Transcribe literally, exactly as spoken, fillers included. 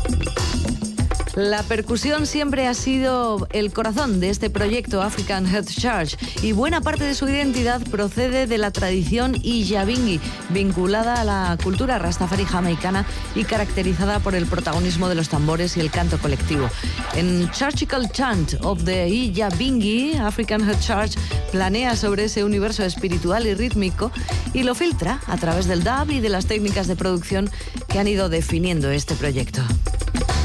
La percusión siempre ha sido el corazón de este proyecto African Head Church y buena parte de su identidad procede de la tradición Ijabinghi, vinculada a la cultura rastafari jamaicana y caracterizada por el protagonismo de los tambores y el canto colectivo. En Churchical Chant of the Ijabinghi, African Head Church planea sobre ese universo espiritual y rítmico y lo filtra a través del dub y de las técnicas de producción que han ido definiendo este proyecto.